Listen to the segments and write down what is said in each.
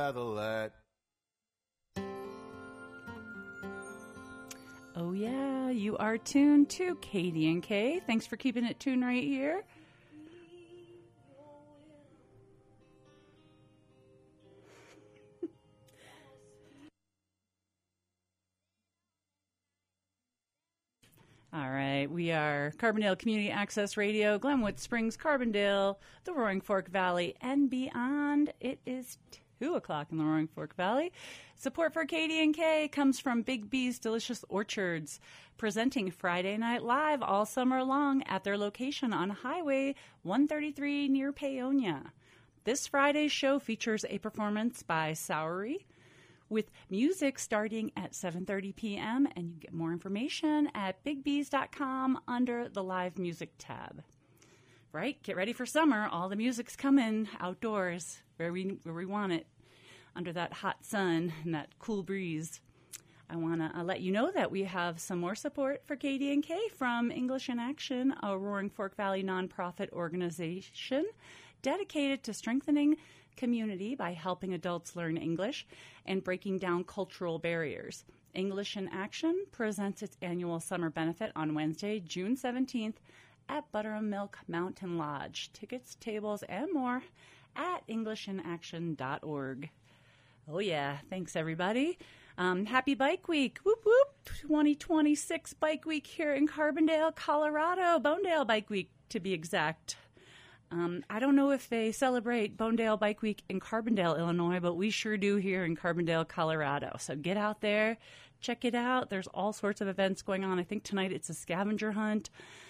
Oh yeah, you are tuned to KDNK. Thanks for keeping it tuned right here. All right, we are Carbondale Community Access Radio, Glenwood Springs, Carbondale, the Roaring Fork Valley, and beyond. It is 2 o'clock in the Roaring Fork Valley. Support for KDNK comes from Big B's Delicious Orchards, presenting Friday Night Live all summer long at their location on Highway 133 near Paonia. This Friday's show features a performance by Sowery, with music starting at 7:30 p.m., and you get more information at bigbs.com under the live music tab. Right? Get ready for summer. All the music's coming outdoors where we want it, under that hot sun and that cool breeze. I want to let you know that we have some more support for KDNK from English in Action, a Roaring Fork Valley nonprofit organization dedicated to strengthening community by helping adults learn English and breaking down cultural barriers. English in Action presents its annual summer benefit on Wednesday, June 17th at Buttermilk Mountain Lodge. Tickets, tables, and more at EnglishinAction.org. Oh yeah, thanks everybody. Happy Bike Week. Whoop whoop. 2026 Bike Week here in Carbondale, Colorado. Bonedale Bike Week to be exact. I don't know if they celebrate Bonedale Bike Week in Carbondale, Illinois, but we sure do here in Carbondale, Colorado. So get out there, check it out. There's all sorts of events going on. I think tonight it's a scavenger hunt,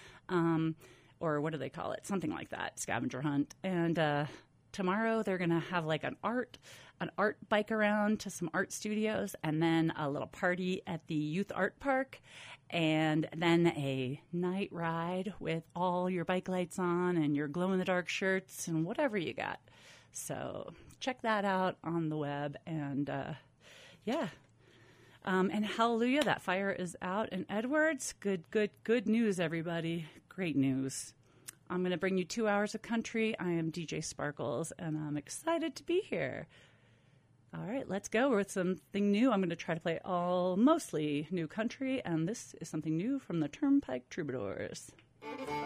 or what do they call it? Something like that, scavenger hunt. And tomorrow they're going to have like an art bike around to some art studios, and then a little party at the Youth Art Park, and then a night ride with all your bike lights on and your glow-in-the-dark shirts and whatever you got. So check that out on the web, and yeah. And hallelujah, that fire is out in Edwards. Good news, everybody. Great news. I'm going to bring you 2 hours of country. I am DJ Sparkles, and I'm excited to be here. All right, let's go with something new. I'm going to try to play all mostly new country, and this is something new from the Turnpike Troubadours.